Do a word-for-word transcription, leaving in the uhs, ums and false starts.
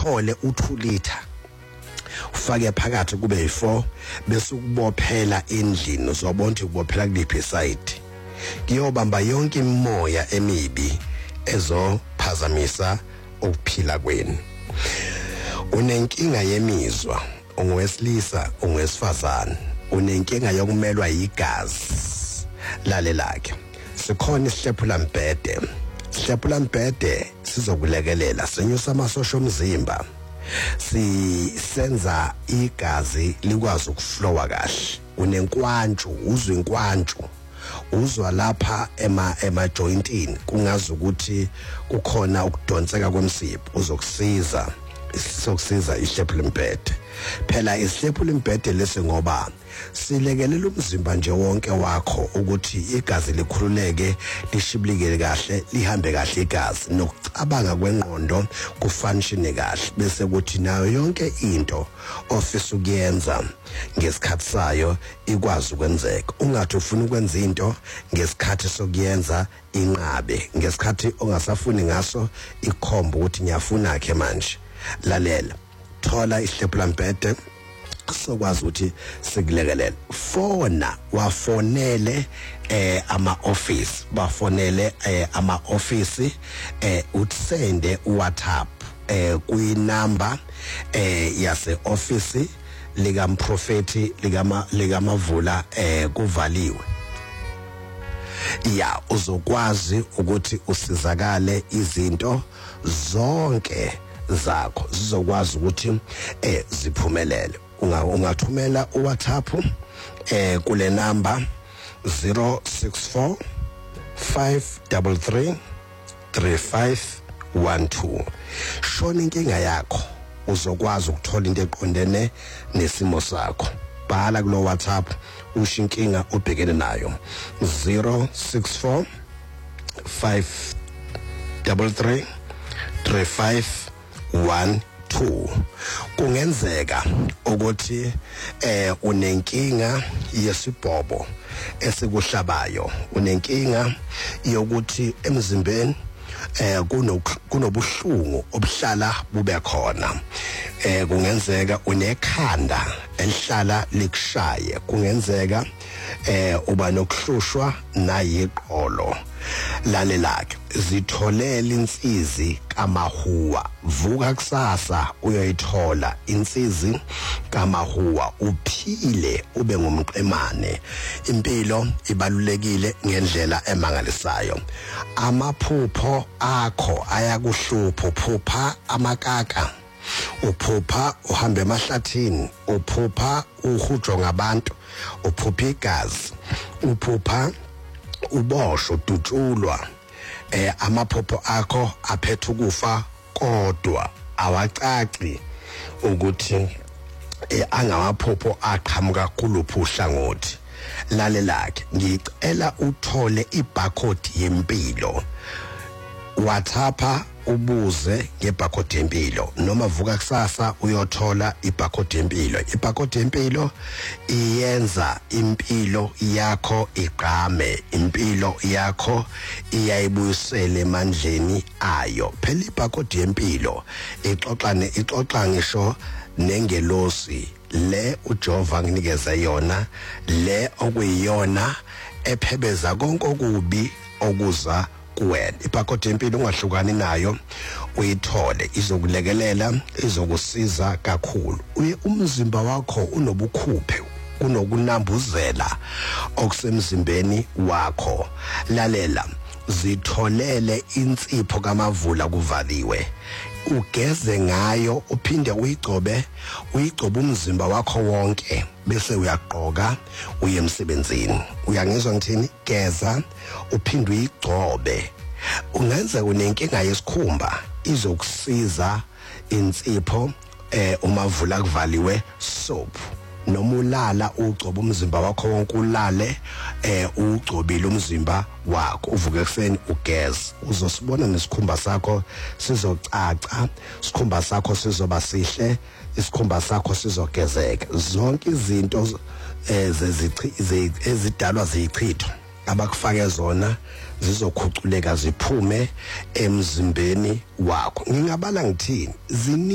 uthole u two liter ufake phakathi kube yi four bese ukubophela endlini uzobona ukuthi ubophela kuliphi side kuyobamba yonke imimoya emibi ezophazamisa ukuphila kwenu. Unenkinga yemizwa, ungowesilisa, ungowesifazane, unenkinga yokumelwa igazi, lalelake. Sikhona isihlephula mbhede. Isihlephula mbhede sizokulekelela senyusa amasosha omzimba. Sisenza igazi likwazi ukuflowa kahle. Unenkwantshu, uzwa inkwantshu. Uzwa lapha ema ema jointini kungazi ukuthi kukhona ukudonseka kwemsipho uzokusiza isizokusiza isihlephula mbhede. Phela isihlephula mbhede lesi ngoba silekelela umzimba nje wonke wakho ukuthi igazi likhululeke lishibilike kahle lihambe kahle igazi nokucabanga kwengqondo kufunction kahle bese kuthi nayo yonke into ofisa ukuyenza ngesikhathi sayo ikwazi ukwenzeka. Ungathi ufuna ukwenza into ngesikhathi sokuyenza inqabe ngesikhathi ongasafuni ngaso ikhomba ukuthi ngiyafuna ke manje. Lalela thola isihlephula mbhede sokwazi ukuthi sikulekelele. Fona wafonele eh ama office bafonele eh ama office eh utsende WhatsApp eh kuyi number eh yase office lika mprofeti lika lika Mavula eh kuvaliwe. Ya uzokwazi ukuthi usizakale izinto zonke zakho zizokwazi ukuthi eh ziphumelele. Ungathumela uWhatsApp eh kule number zero six four five three three three five one two. Shona inkinga yakho uzokwazi ukuthola into eqondene nesimo sakho. Bhala kulo WhatsApp usho inkinga ubhekene nayo zero six four five three three three five one two. Kungenzeka ukuthi eh unenkinga yesibhobo esikuhlabayo, unenkinga yokuthi emzimbeni eh kunobuhlungu obuhlala bube khona. Eh kungenzeka unekhanda elihlala likushaye, kungenzeka eh uba nokuhlushwa nayiqolo. Lalelake zitholela insizi kaMahuwa, vuka kusasa uyoyithola insizi kaMahuwa uphile ube ngumqemane. Impilo ibalulekile ngendlela emangalisayo. Amaphupho akho ayakuhlupha, uphupha amakaka, uphupha uhambe emahlathini, uphupha uhujwa ngabantu, uphupha igazi, uphupha ubosho udutshulwa. Eh amaphupho akho aphethe ukufa kodwa awacaci ukuthi eh angamaphupho aqhamuka kuluphi uhlangothi. Lalelake ngicela uthole ibarcode yempilo. WhatsApp ubuze ngebarcode yempilo noma vuka kusasa uyothola ibarcode yempilo. Ibarcode yempilo iyenza impilo yakho iqhame, impilo yakho iyayibuyisela emandleni ayo. Phela ibarcode yempilo ixoxane ixoxa ngisho nengelosi le uJehova nginikeza yona, le okuyiyona ephebeza konke okubi okuza kuwena. Ibarcode yempilo ungahlukani nayo uyithole, izokulekelela, izokusiza kakhulu. Uye umzimba wakho unobukhuphe kunokunambuzela okusemzimbeni wakho. Lalela zitholele insipho kaMavula kuvaliwe, ugeze ngayo uphinde uyigcobe, uyigcobe umzimba wakho wonke bese uyaqoka uye emsebenzini. Uyangizwa ngithini? Geza uphinde uyigcobe. Ungenza unenkinga yesikhumba izokusiza insipho eh uMavula kuvaliwe soap. Noma ulala ugcoba umzimba wakho wonke, ulale eh ugcobile umzimba wakho, uvuke ekseni ugeze, uzosibona nesikhumba sakho sizocaca, isikhumba sakho sizoba sihle, isikhumba sakho sizogezeka. Zonke izinto eh ezidalwa ziyichitho abakufake zona zizokhuculeka ziphume emzimbeni wakho. Ngingabala ngithini?